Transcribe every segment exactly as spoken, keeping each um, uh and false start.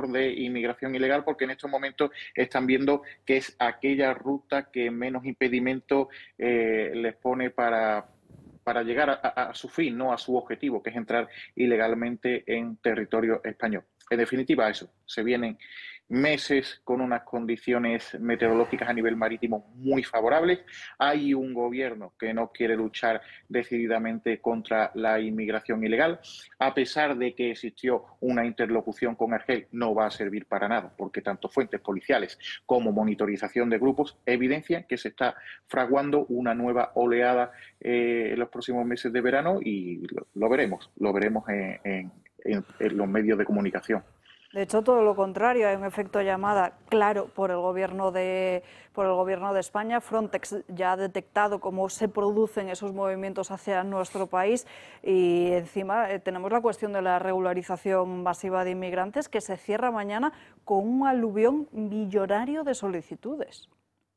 favor de inmigración ilegal porque en estos momentos están viendo que es aquella ruta que menos impedimento eh, les pone para, para llegar a, a, a su fin, no a su objetivo, que es entrar ilegalmente en territorio español. En definitiva, eso, se vienen meses con unas condiciones meteorológicas a nivel marítimo muy favorables. Hay un gobierno que no quiere luchar decididamente contra la inmigración ilegal. A pesar de que existió una interlocución con Argel, no va a servir para nada, porque tanto fuentes policiales como monitorización de grupos evidencian que se está fraguando una nueva oleada eh, en los próximos meses de verano y lo, lo veremos, lo veremos en, en, en, en los medios de comunicación. De hecho, todo lo contrario, hay un efecto llamada claro por el gobierno de, por el gobierno de España. Frontex ya ha detectado cómo se producen esos movimientos hacia nuestro país y encima eh, tenemos la cuestión de la regularización masiva de inmigrantes que se cierra mañana con un aluvión millonario de solicitudes.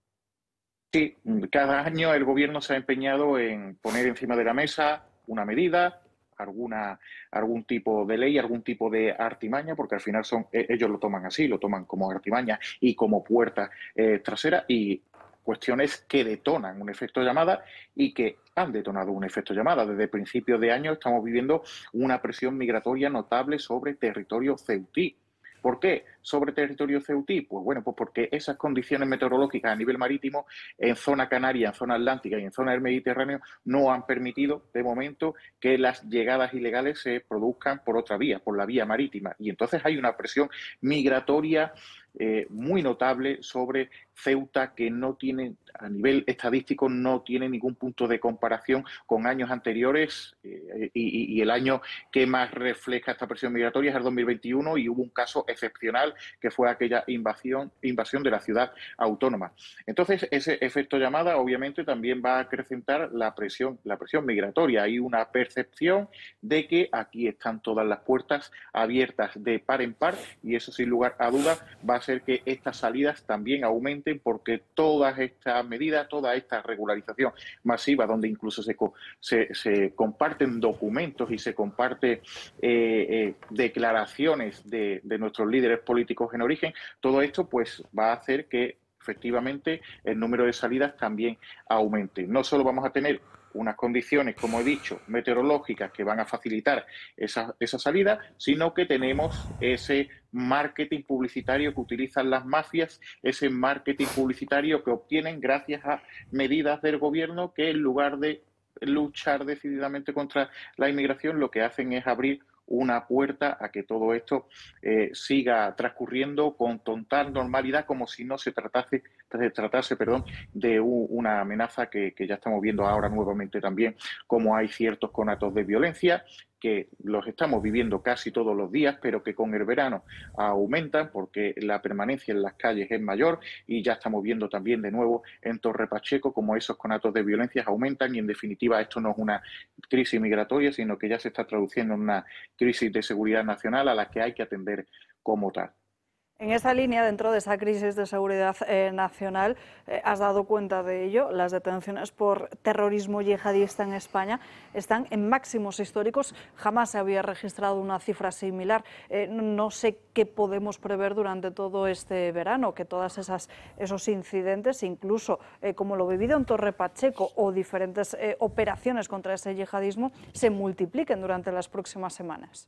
Sí, cada año el gobierno se ha empeñado en poner encima de la mesa una medida, alguna, algún tipo de ley, algún tipo de artimaña, porque al final son, ellos lo toman así, lo toman como artimaña y como puerta eh, trasera, y cuestiones que detonan un efecto llamada y que han detonado un efecto llamada. Desde principios de año estamos viviendo una presión migratoria notable sobre territorio ceutí. ¿Por qué sobre territorio ceutí? Pues bueno, pues porque esas condiciones meteorológicas a nivel marítimo en zona canaria, en zona atlántica y en zona del Mediterráneo no han permitido de momento que las llegadas ilegales se produzcan por otra vía, por la vía marítima. Y entonces hay una presión migratoria eh, muy notable sobre Ceuta que no tiene, a nivel estadístico, no tiene ningún punto de comparación con años anteriores eh, y, y el año que más refleja esta presión migratoria es el dos mil veintiuno y hubo un caso excepcional que fue aquella invasión, invasión de la ciudad autónoma. Entonces, ese efecto llamada obviamente también va a acrecentar la presión, la presión migratoria. Hay una percepción de que aquí están todas las puertas abiertas de par en par y eso sin lugar a dudas va a hacer que estas salidas también aumenten porque todas estas medidas, toda esta regularización masiva donde incluso se, se, se comparten documentos y se comparten eh, eh, declaraciones de, de nuestros líderes políticos en origen, todo esto pues va a hacer que efectivamente el número de salidas también aumente. No solo vamos a tener unas condiciones, como he dicho, meteorológicas que van a facilitar esa, esa salida, sino que tenemos ese marketing publicitario que utilizan las mafias, ese marketing publicitario que obtienen gracias a medidas del gobierno que en lugar de luchar decididamente contra la inmigración, lo que hacen es abrir una puerta a que todo esto eh, siga transcurriendo con total normalidad, como si no se tratase, se tratase perdón, de u, una amenaza que, que ya estamos viendo ahora nuevamente también, como hay ciertos conatos de violencia que los estamos viviendo casi todos los días, pero que con el verano aumentan porque la permanencia en las calles es mayor y ya estamos viendo también de nuevo en Torre Pacheco como esos conatos de violencia aumentan y en definitiva esto no es una crisis migratoria, sino que ya se está traduciendo en una crisis de seguridad nacional a la que hay que atender como tal. En esa línea, dentro de esa crisis de seguridad eh, nacional, eh, has dado cuenta de ello, las detenciones por terrorismo yihadista en España están en máximos históricos, jamás se había registrado una cifra similar. Eh, no sé qué podemos prever durante todo este verano, que todas esas esos incidentes, incluso eh, como lo vivido en Torre Pacheco o diferentes eh, operaciones contra ese yihadismo, se multipliquen durante las próximas semanas.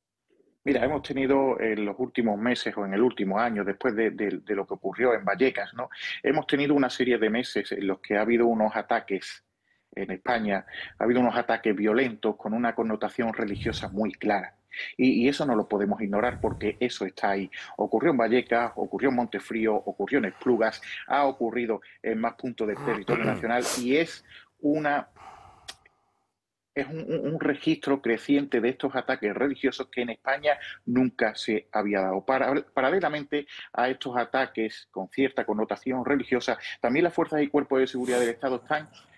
Mira, hemos tenido en los últimos meses o en el último año, después de, de, de lo que ocurrió en Vallecas, ¿no? Hemos tenido una serie de meses en los que ha habido unos ataques en España, ha habido unos ataques violentos con una connotación religiosa muy clara. Y, y eso no lo podemos ignorar porque eso está ahí. Ocurrió en Vallecas, ocurrió en Montefrío, ocurrió en Esplugas, ha ocurrido en más puntos del territorio nacional y es una... es un, un, registro creciente de estos ataques religiosos que en España nunca se había dado. Para, paralelamente a estos ataques con cierta connotación religiosa, también las fuerzas y cuerpos de seguridad del Estado están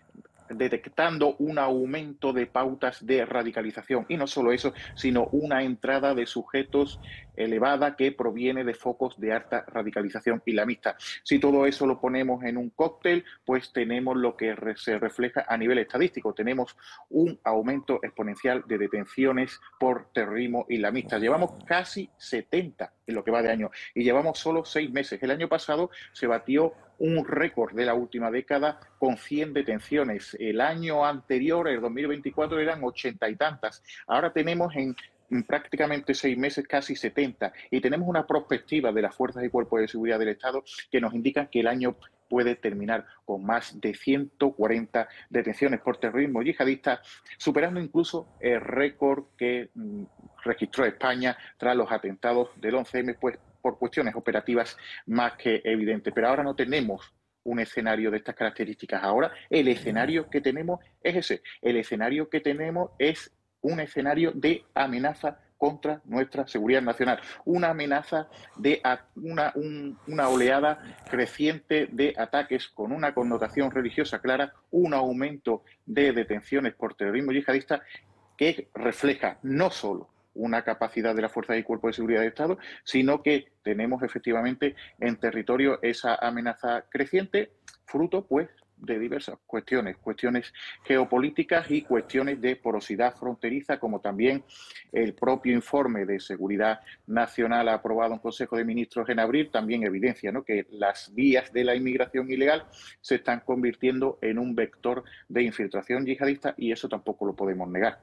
detectando un aumento de pautas de radicalización. Y no solo eso, sino una entrada de sujetos elevada que proviene de focos de alta radicalización islamista. Si todo eso lo ponemos en un cóctel, pues tenemos lo que se refleja a nivel estadístico. Tenemos un aumento exponencial de detenciones por terrorismo islamista. Llevamos casi setenta en lo que va de año y llevamos solo seis meses. El año pasado se batió un récord de la última década con cien detenciones. El año anterior, el dos mil veinticuatro, eran ochenta y tantas. Ahora tenemos en prácticamente seis meses casi setenta y tenemos una perspectiva de las fuerzas y cuerpos de seguridad del Estado que nos indican que el año puede terminar con más de ciento cuarenta detenciones por terrorismo yihadista, superando incluso el récord que mm, registró España tras los atentados del once eme, pues por cuestiones operativas más que evidentes. Pero ahora no tenemos un escenario de estas características. Ahora el escenario que tenemos es ese. El escenario que tenemos es un escenario de amenaza contra nuestra seguridad nacional, una amenaza de una, un, una oleada creciente de ataques con una connotación religiosa clara, un aumento de detenciones por terrorismo yihadista que refleja no solo una capacidad de las fuerzas y cuerpos de seguridad del Estado, sino que tenemos efectivamente en territorio esa amenaza creciente, fruto pues de diversas cuestiones, cuestiones geopolíticas y cuestiones de porosidad fronteriza, como también el propio informe de seguridad nacional aprobado en Consejo de Ministros en abril también evidencia, ¿no?, que las vías de la inmigración ilegal se están convirtiendo en un vector de infiltración yihadista y eso tampoco lo podemos negar.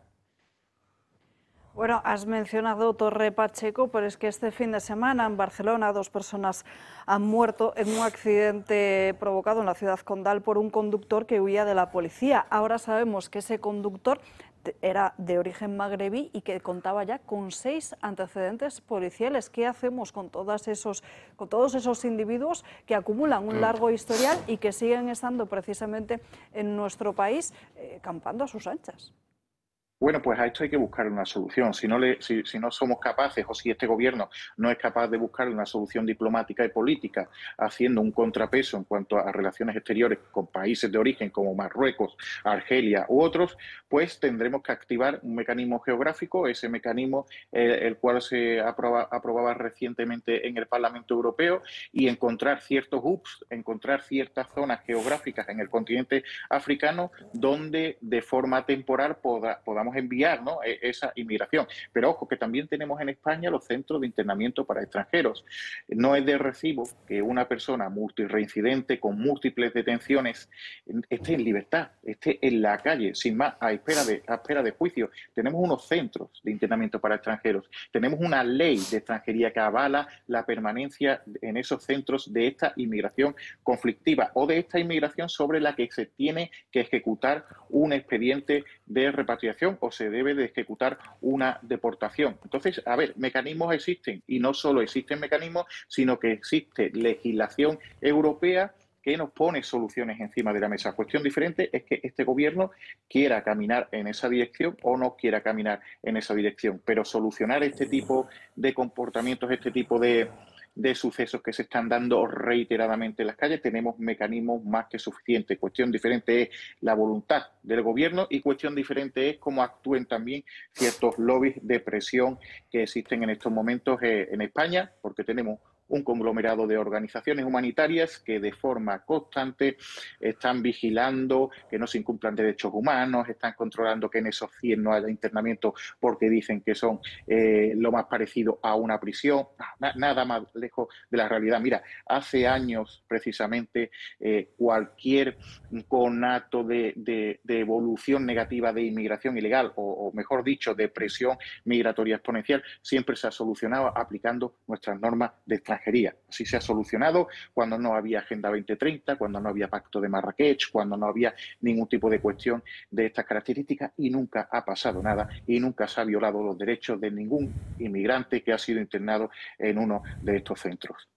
Bueno, has mencionado Torre Pacheco, pero es que este fin de semana en Barcelona dos personas han muerto en un accidente provocado en la ciudad condal por un conductor que huía de la policía. Ahora sabemos que ese conductor era de origen magrebí y que contaba ya con seis antecedentes policiales. ¿Qué hacemos con, todos esos, con todos esos individuos que acumulan un largo historial y que siguen estando precisamente en nuestro país eh, campando a sus anchas? Bueno, pues a esto hay que buscar una solución. Si no, le, si, si no somos capaces o si este gobierno no es capaz de buscar una solución diplomática y política haciendo un contrapeso en cuanto a relaciones exteriores con países de origen como Marruecos, Argelia u otros, pues tendremos que activar un mecanismo geográfico, ese mecanismo eh, el cual se aproba, aprobaba recientemente en el Parlamento Europeo, y encontrar ciertos hubs, encontrar ciertas zonas geográficas en el continente africano donde de forma temporal poda, podamos enviar, ¿no?, esa inmigración. Pero ojo, que también tenemos en España los centros de internamiento para extranjeros. No es de recibo que una persona multireincidente con múltiples detenciones esté en libertad, esté en la calle, sin más, a espera de, a espera de juicio. Tenemos unos centros de internamiento para extranjeros, tenemos una ley de extranjería que avala la permanencia en esos centros de esta inmigración conflictiva o de esta inmigración sobre la que se tiene que ejecutar un expediente de repatriación o se debe de ejecutar una deportación. Entonces, a ver, mecanismos existen y no solo existen mecanismos, sino que existe legislación europea que nos pone soluciones encima de la mesa. Cuestión diferente es que este gobierno quiera caminar en esa dirección o no quiera caminar en esa dirección, pero solucionar este tipo de comportamientos, este tipo de de sucesos que se están dando reiteradamente en las calles, tenemos mecanismos más que suficientes. Cuestión diferente es la voluntad del gobierno y cuestión diferente es cómo actúen también ciertos lobbies de presión que existen en estos momentos eh, en España, porque tenemos un conglomerado de organizaciones humanitarias que de forma constante están vigilando que no se incumplan derechos humanos, están controlando que en esos C I E no haya internamiento porque dicen que son eh, lo más parecido a una prisión, nada más lejos de la realidad. Mira, hace años precisamente eh, cualquier conato de, de, de evolución negativa de inmigración ilegal o, o mejor dicho de presión migratoria exponencial siempre se ha solucionado aplicando nuestras normas de extranjería. Así se ha solucionado cuando no había Agenda veinte treinta, cuando no había Pacto de Marrakech, cuando no había ningún tipo de cuestión de estas características y nunca ha pasado nada y nunca se ha violado los derechos de ningún inmigrante que ha sido internado en uno de estos centros.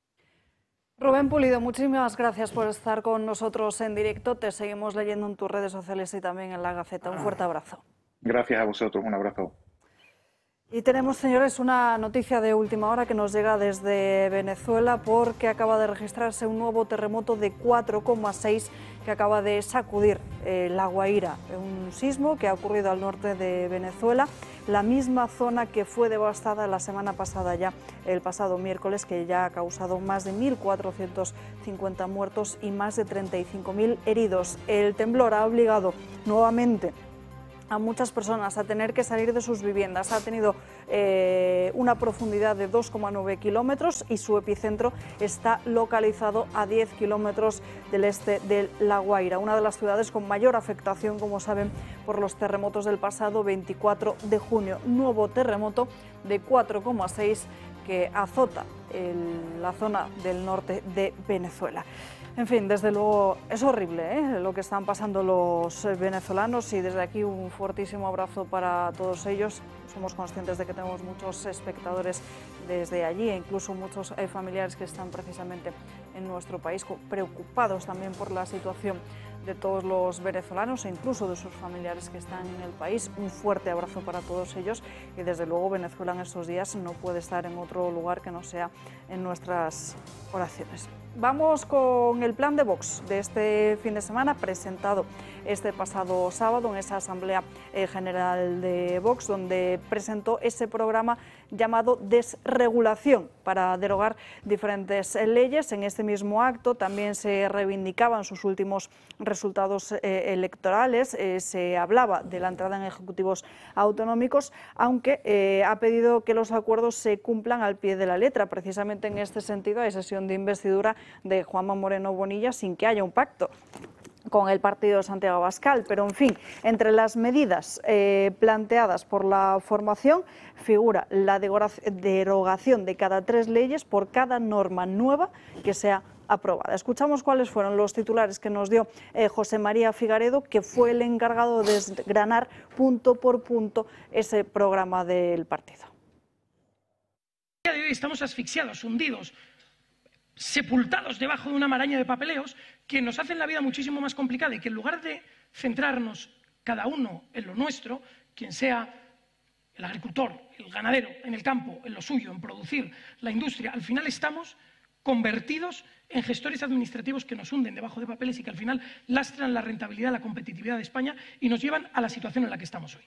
Rubén Pulido, muchísimas gracias por estar con nosotros en directo. Te seguimos leyendo en tus redes sociales y también en La Gaceta. Un fuerte abrazo. Gracias a vosotros, un abrazo. Y tenemos, señores, una noticia de última hora que nos llega desde Venezuela porque acaba de registrarse un nuevo terremoto de cuatro coma seis que acaba de sacudir eh, La Guaira, un sismo que ha ocurrido al norte de Venezuela, la misma zona que fue devastada la semana pasada ya, el pasado miércoles, que ya ha causado más de mil cuatrocientos cincuenta muertos y más de treinta y cinco mil heridos. El temblor ha obligado nuevamente a muchas personas a tener que salir de sus viviendas. Ha tenido eh, una profundidad de dos coma nueve kilómetros y su epicentro está localizado a diez kilómetros del este de La Guaira, una de las ciudades con mayor afectación, como saben, por los terremotos del pasado veinticuatro de junio. Nuevo terremoto de cuatro coma seis que azota el, la zona del norte de Venezuela. En fin, desde luego es horrible ¿eh? lo que están pasando los venezolanos y desde aquí un fortísimo abrazo para todos ellos. Somos conscientes de que tenemos muchos espectadores desde allí e incluso muchos eh, familiares que están precisamente en nuestro país preocupados también por la situación de todos los venezolanos e incluso de sus familiares que están en el país. Un fuerte abrazo para todos ellos y desde luego Venezuela en estos días no puede estar en otro lugar que no sea en nuestras oraciones. Vamos con el plan de Vox de este fin de semana, presentado este pasado sábado en esa Asamblea General de Vox, donde presentó ese programa llamado Desregulación para derogar diferentes leyes. En este mismo acto también se reivindicaban sus últimos resultados eh, electorales, eh, se hablaba de la entrada en ejecutivos autonómicos, aunque eh, ha pedido que los acuerdos se cumplan al pie de la letra. Precisamente en este sentido hay sesión de investidura de Juanma Moreno Bonilla sin que haya un pacto con el partido de Santiago Abascal, pero en fin, entre las medidas eh, planteadas por la formación figura la derogación de cada tres leyes por cada norma nueva que sea aprobada. Escuchamos cuáles fueron los titulares que nos dio eh, José María Figaredo, que fue el encargado de desgranar punto por punto ese programa del partido. A día de hoy estamos asfixiados, hundidos, sepultados debajo de una maraña de papeleos que nos hacen la vida muchísimo más complicada y que en lugar de centrarnos cada uno en lo nuestro, quien sea el agricultor, el ganadero, en el campo, en lo suyo, en producir, la industria, al final estamos convertidos en gestores administrativos que nos hunden debajo de papeles y que al final lastran la rentabilidad, la competitividad de España y nos llevan a la situación en la que estamos hoy.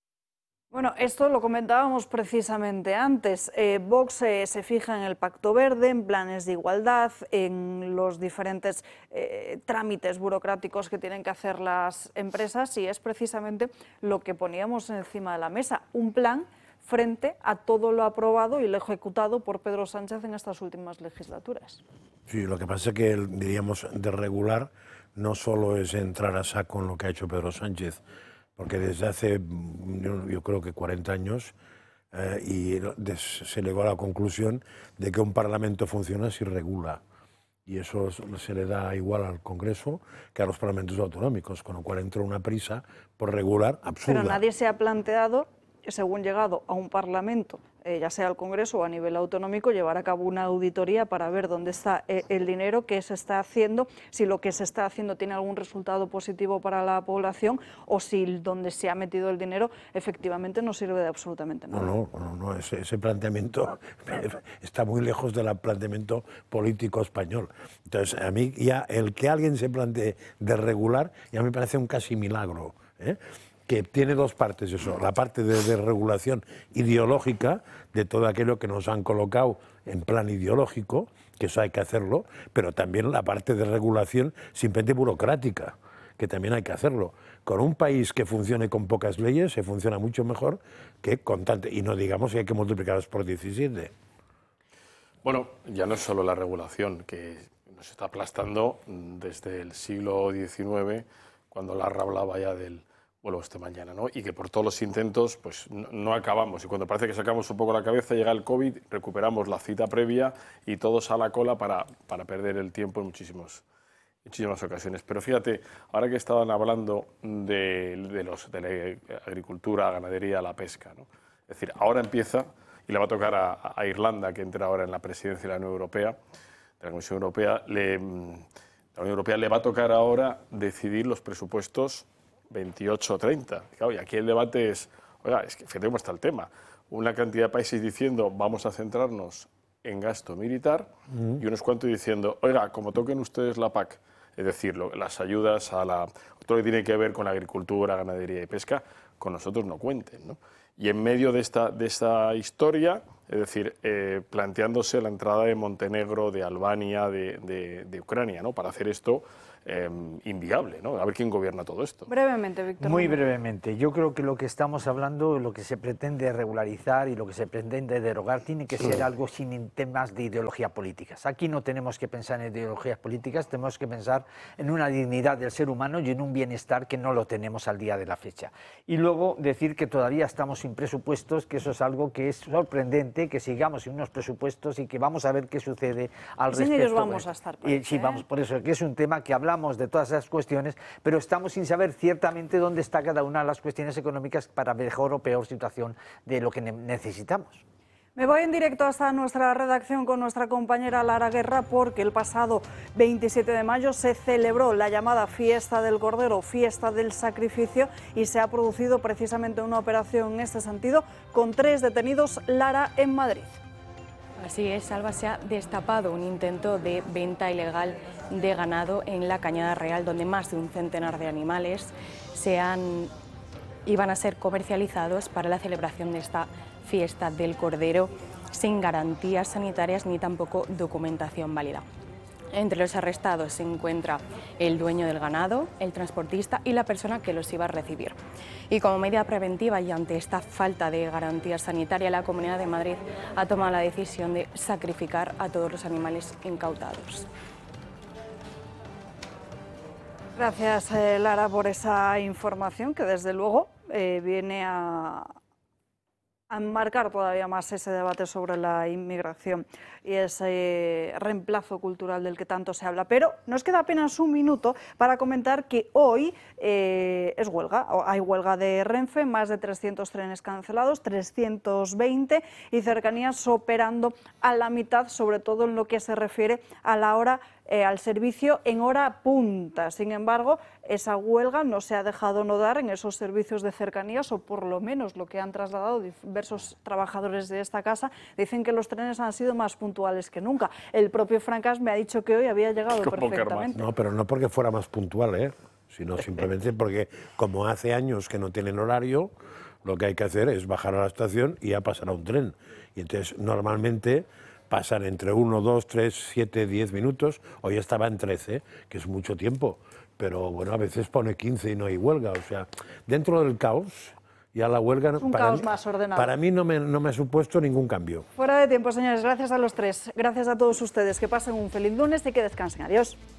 Bueno, esto lo comentábamos precisamente antes. Eh, Vox eh, se fija en el Pacto Verde, en planes de igualdad, en los diferentes eh, trámites burocráticos que tienen que hacer las empresas y es precisamente lo que poníamos encima de la mesa, un plan frente a todo lo aprobado y lo ejecutado por Pedro Sánchez en estas últimas legislaturas. Sí, lo que pasa es que, diríamos, de regular no solo es entrar a saco en lo que ha hecho Pedro Sánchez, porque desde hace, yo, yo creo que cuarenta años, eh, y des, se llegó a la conclusión de que un Parlamento funciona si regula. Y eso se le da igual al Congreso que a los parlamentos autonómicos, con lo cual entró una prisa por regular absurda. Pero nadie se ha planteado, según llegado a un Parlamento, eh, ya sea el Congreso o a nivel autonómico, llevar a cabo una auditoría para ver dónde está eh, el dinero, qué se está haciendo, si lo que se está haciendo tiene algún resultado positivo para la población o si donde se ha metido el dinero efectivamente no sirve de absolutamente nada. No, no, no, no ese, ese planteamiento está muy lejos del planteamiento político español. Entonces, a mí ya el que alguien se plantee de regular ya me parece un casi milagro, ¿eh? Que tiene dos partes eso, la parte de, de regulación ideológica de todo aquello que nos han colocado en plan ideológico, que eso hay que hacerlo, pero también la parte de regulación simplemente burocrática, que también hay que hacerlo. Con un país que funcione con pocas leyes se funciona mucho mejor que con tantas, y no digamos que hay que multiplicarlas por diecisiete. Bueno, ya no es solo la regulación, que nos está aplastando desde el siglo diecinueve, cuando Larra hablaba ya del vuelvo este mañana, ¿no? Y que por todos los intentos pues no, no acabamos. Y cuando parece que sacamos un poco la cabeza, llega el COVID, recuperamos la cita previa y todos a la cola para, para perder el tiempo en muchísimos, muchísimas ocasiones. Pero fíjate, ahora que estaban hablando de, de, los, de la agricultura, ganadería, la pesca, ¿no? Es decir, ahora empieza, y le va a tocar a, a Irlanda, que entra ahora en la presidencia de la Unión Europea, de la Comisión Europea, le, la Unión Europea le va a tocar ahora decidir los presupuestos veintiocho treinta. Claro, y aquí el debate es, oiga, es que fíjate cómo está el tema. una cantidad de países diciendo vamos a centrarnos en gasto militar mm. y unos cuantos diciendo, oiga, como toquen ustedes la P A C, es decir, lo, las ayudas a la, todo lo que tiene que ver con la agricultura, ganadería y pesca, con nosotros no cuenten, ¿no? Y en medio de esta, de esta historia, es decir, eh, planteándose la entrada de Montenegro, de Albania, de, de, de Ucrania, ¿no? Para hacer esto eh, inviable, ¿no? A ver quién gobierna todo esto. Brevemente, Víctor. Muy brevemente. Yo creo que lo que estamos hablando, lo que se pretende regularizar y lo que se pretende derogar, tiene que ser algo sin temas de ideología políticas. Aquí no tenemos que pensar en ideologías políticas, tenemos que pensar en una dignidad del ser humano y en un bienestar que no lo tenemos al día de la fecha. Y luego decir que todavía estamos sin presupuestos, que eso es algo que es sorprendente, que sigamos sin unos presupuestos y que vamos a ver qué sucede al respecto. Sin ellos vamos a estar. Y, sí, vamos, por eso, que es un tema que hablamos de todas esas cuestiones, pero estamos sin saber ciertamente dónde está cada una de las cuestiones económicas para mejor o peor situación de lo que ne- necesitamos. Me voy en directo hasta nuestra redacción con nuestra compañera Lara Guerra, porque el pasado veintisiete de mayo se celebró la llamada Fiesta del Cordero, Fiesta del Sacrificio, y se ha producido precisamente una operación en este sentido con tres detenidos. Lara, en Madrid. Así es, Salva, se ha destapado un intento de venta ilegal de ganado en la Cañada Real, donde más de un centenar de animales se han, iban a ser comercializados para la celebración de esta Fiesta del Cordero, sin garantías sanitarias ni tampoco documentación válida. Entre los arrestados se encuentra el dueño del ganado, el transportista y la persona que los iba a recibir. Y como medida preventiva y ante esta falta de garantía sanitaria, la Comunidad de Madrid ha tomado la decisión de sacrificar a todos los animales incautados. Gracias, eh, Lara, por esa información que desde luego eh, viene a... a enmarcar todavía más ese debate sobre la inmigración y ese reemplazo cultural del que tanto se habla. Pero nos queda apenas un minuto para comentar que hoy eh, es huelga, hay huelga de Renfe, más de trescientos trenes cancelados, trescientos veinte, y Cercanías operando a la mitad, sobre todo en lo que se refiere a la hora Eh, al servicio en hora punta. Sin embargo, esa huelga no se ha dejado nodar en esos servicios de cercanías, o por lo menos lo que han trasladado diversos trabajadores de esta casa. Dicen que los trenes han sido más puntuales que nunca. El propio Francas me ha dicho que hoy había llegado perfectamente. No, pero no porque fuera más puntual, ¿eh? Sino simplemente porque, como hace años que no tienen horario, lo que hay que hacer es bajar a la estación y ya pasar a un tren. Y entonces, normalmente pasan entre uno, dos, tres, siete, diez minutos. Hoy estaba en trece, que es mucho tiempo, pero bueno, a veces pone quince y no hay huelga. O sea, dentro del caos, ya la huelga un para, caos mí, más ordenado. Para mí no me, no me ha supuesto ningún cambio. Fuera de tiempo, señores. Gracias a los tres. Gracias a todos ustedes. Que pasen un feliz lunes y que descansen. Adiós.